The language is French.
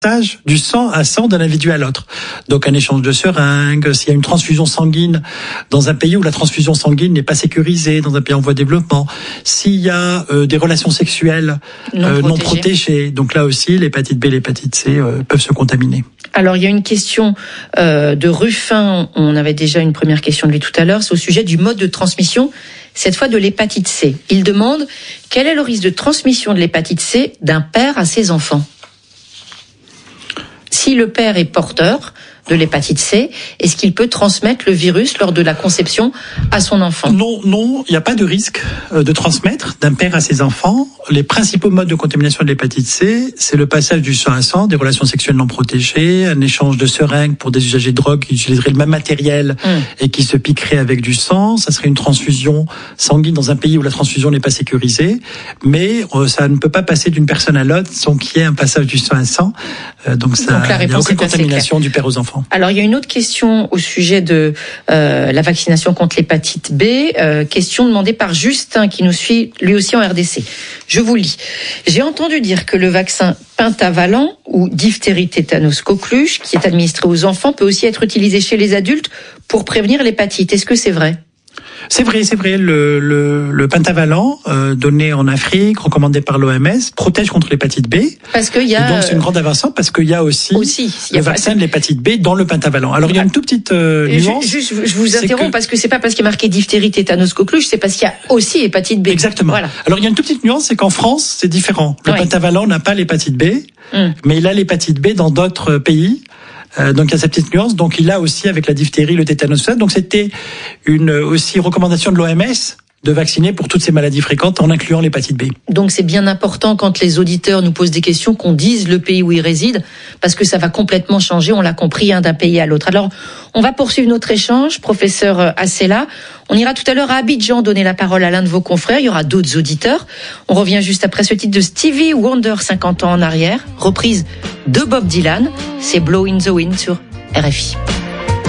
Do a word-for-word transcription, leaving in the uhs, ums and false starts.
passage du sang à sang d'un individu à l'autre. Donc un échange de seringues, s'il y a une transfusion sanguine dans un pays où la transfusion sanguine n'est pas sécurisée, dans un pays en voie de développement, s'il y a euh, des relations sexuelles non, euh, protégées. non protégées, donc là aussi l'hépatite B et l'hépatite C euh, peuvent se contaminer. Alors il y a une question euh, de Ruffin, on avait déjà une première question de lui tout à l'heure, c'est au sujet du mode de transmission, cette fois de l'hépatite C. Il demande quel est le risque de transmission de l'hépatite C d'un père à ses enfants ? Si le père est porteur de l'hépatite C, est-ce qu'il peut transmettre le virus lors de la conception à son enfant ? Non, non, il n'y a pas de risque de transmettre d'un père à ses enfants. Les principaux modes de contamination de l'hépatite C, c'est le passage du sang à sang, des relations sexuelles non protégées, un échange de seringues pour des usagers de drogue qui utiliseraient le même matériel mmh. et qui se piqueraient avec du sang. Ça serait une transfusion sanguine dans un pays où la transfusion n'est pas sécurisée, mais euh, ça ne peut pas passer d'une personne à l'autre sans qu'il y ait un passage du sang à sang. Euh, donc ça, donc la il n'y a aucune contamination du père aux enfants. Alors il y a une autre question au sujet de euh, la vaccination contre l'hépatite B, euh, question demandée par Justin qui nous suit lui aussi en R D C. Je vous lis. J'ai entendu dire que le vaccin pentavalent ou diphtérie tétanos coqueluche qui est administré aux enfants peut aussi être utilisé chez les adultes pour prévenir l'hépatite. Est-ce que c'est vrai ? C'est vrai, c'est vrai. Le, le, le pentavalent euh, donné en Afrique, recommandé par l'O M S, protège contre l'hépatite B. Parce qu'il y a. Et donc c'est une grande avancée parce qu'il y a aussi, aussi le a vaccin pas... de l'hépatite B dans le pentavalent. Alors il y a une toute petite euh, nuance. Je, je, je vous interromps que... parce que c'est pas parce qu'il y a marqué diphtérie tétanos coqueluche, c'est parce qu'il y a aussi hépatite B. Exactement. Voilà. Alors il y a une toute petite nuance, c'est qu'en France c'est différent. Le oui. pentavalent n'a pas l'hépatite B, hum. mais il a l'hépatite B dans d'autres pays. Euh, donc il y a cette petite nuance. Donc il a aussi avec la diphtérie, le tétanos. Donc c'était une aussi recommandation de l'O M S de vacciner pour toutes ces maladies fréquentes en incluant l'hépatite B. Donc c'est bien important quand les auditeurs nous posent des questions qu'on dise le pays où ils résident parce que ça va complètement changer, on l'a compris, hein, d'un pays à l'autre. Alors on va poursuivre notre échange, professeur Assela. On ira tout à l'heure à Abidjan donner la parole à l'un de vos confrères, il y aura d'autres auditeurs. On revient juste après ce titre de Stevie Wonder, cinquante ans en arrière, reprise de Bob Dylan, c'est Blow in the Wind sur R F I.